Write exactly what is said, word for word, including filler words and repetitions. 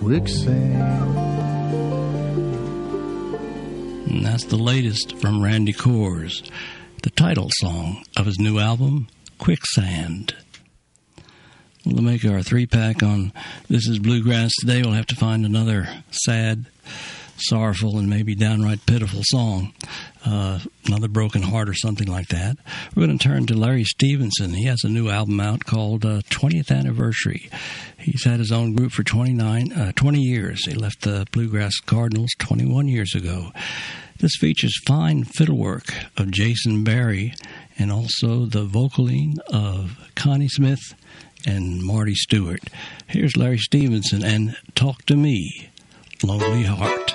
quicksand. And that's the latest from Randy Kohrs, the title song of his new album, Quicksand. We'll make our three-pack on This Is Bluegrass today. We'll have to find another sad, sorrowful, and maybe downright pitiful song. Uh, another Broken Heart or something like that. We're going to turn to Larry Stevenson. He has a new album out called uh, twentieth Anniversary. He's had his own group for twenty-nine, uh, twenty years. He left the Bluegrass Cardinals twenty-one years ago. This features fine fiddle work of Jason Barry and also the vocaling of Connie Smith and Marty Stewart. Here's Larry Stevenson and Talk to Me, Lonely Heart.